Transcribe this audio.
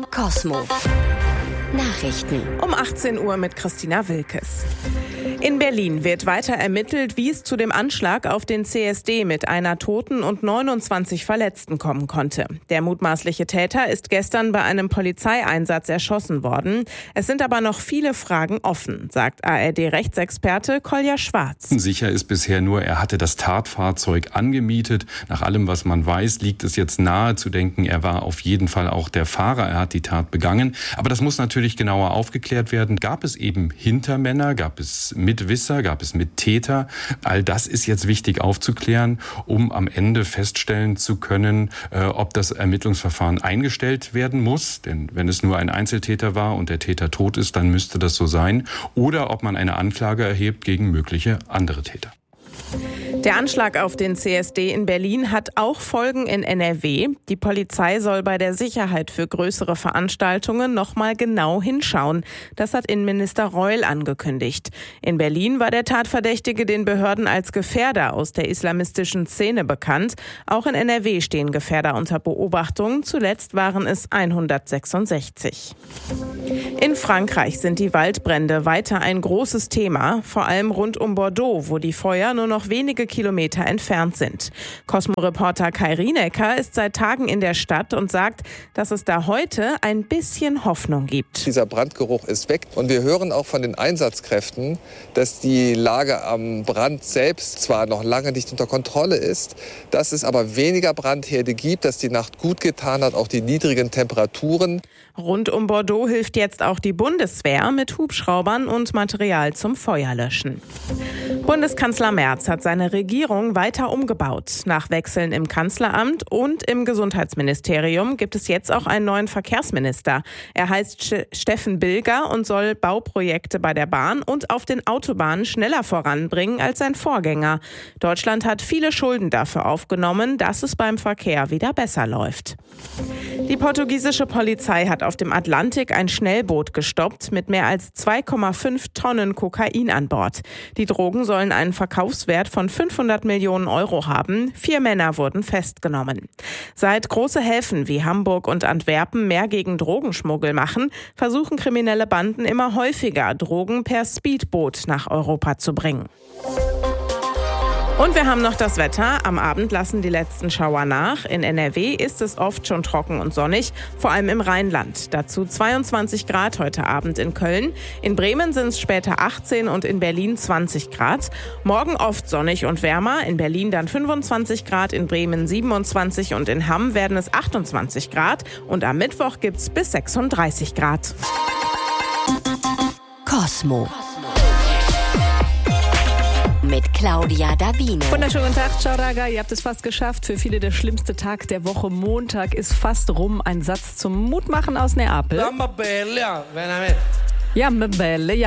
Cosmo Nachrichten um 18 Uhr mit Christina Wilkes. In Berlin wird weiter ermittelt, wie es zu dem Anschlag auf den CSD mit einer Toten und 29 Verletzten kommen konnte. Der mutmaßliche Täter ist gestern bei einem Polizeieinsatz erschossen worden. Es sind aber noch viele Fragen offen, sagt ARD-Rechtsexperte Kolja Schwarz. Sicher ist bisher nur, er hatte das Tatfahrzeug angemietet. Nach allem, was man weiß, liegt es jetzt nahe zu denken, er war auf jeden Fall auch der Fahrer. Er hat die Tat begangen. Aber das muss natürlich genauer aufgeklärt werden. Gab es eben Hintermänner? Gab es Mitwisser? Gab es Mittäter? All das ist jetzt wichtig aufzuklären, um am Ende feststellen zu können, ob das Ermittlungsverfahren eingestellt werden muss. Denn wenn es nur ein Einzeltäter war und der Täter tot ist, dann müsste das so sein. Oder ob man eine Anklage erhebt gegen mögliche andere Täter. Der Anschlag auf den CSD in Berlin hat auch Folgen in NRW. Die Polizei soll bei der Sicherheit für größere Veranstaltungen noch mal genau hinschauen. Das hat Innenminister Reul angekündigt. In Berlin war der Tatverdächtige den Behörden als Gefährder aus der islamistischen Szene bekannt. Auch in NRW stehen Gefährder unter Beobachtung. Zuletzt waren es 166. In Frankreich sind die Waldbrände weiter ein großes Thema, vor allem rund um Bordeaux, wo die Feuer nur noch wenige Kilometer entfernt sind. Cosmo-Reporter Kai Rienecker ist seit Tagen in der Stadt und sagt, dass es da heute ein bisschen Hoffnung gibt. Dieser Brandgeruch ist weg und wir hören auch von den Einsatzkräften, dass die Lage am Brand selbst zwar noch lange nicht unter Kontrolle ist, dass es aber weniger Brandherde gibt, dass die Nacht gut getan hat, auch die niedrigen Temperaturen. Rund um Bordeaux hilft jetzt auch die Bundeswehr mit Hubschraubern und Material zum Feuerlöschen. Bundeskanzler Merz hat seine Regierung weiter umgebaut. Nach Wechseln im Kanzleramt und im Gesundheitsministerium gibt es jetzt auch einen neuen Verkehrsminister. Er heißt Steffen Bilger und soll Bauprojekte bei der Bahn und auf den Autobahnen schneller voranbringen als sein Vorgänger. Deutschland hat viele Schulden dafür aufgenommen, dass es beim Verkehr wieder besser läuft. Die portugiesische Polizei hat auf dem Atlantik ein Schnellboot gestoppt mit mehr als 2,5 Tonnen Kokain an Bord. Die Drogen sollen einen Verkaufswert von 500 Millionen Euro haben. 4 Männer wurden festgenommen. Seit große Häfen wie Hamburg und Antwerpen mehr gegen Drogenschmuggel machen, versuchen kriminelle Banden immer häufiger, Drogen per Speedboot nach Europa zu bringen. Und wir haben noch das Wetter. Am Abend lassen die letzten Schauer nach. In NRW ist es oft schon trocken und sonnig, vor allem im Rheinland. Dazu 22 Grad heute Abend in Köln. In Bremen sind es später 18 und in Berlin 20 Grad. Morgen oft sonnig und wärmer. In Berlin dann 25 Grad, in Bremen 27 und in Hamm werden es 28 Grad. Und am Mittwoch gibt's bis 36 Grad. Cosmo mit Claudia Davino. Wunderschönen guten Tag, ciao Raga, ihr habt es fast geschafft. Für viele der schlimmste Tag der Woche, Montag, ist fast rum. Ein Satz zum Mutmachen aus Neapel. Ja, belle, ja.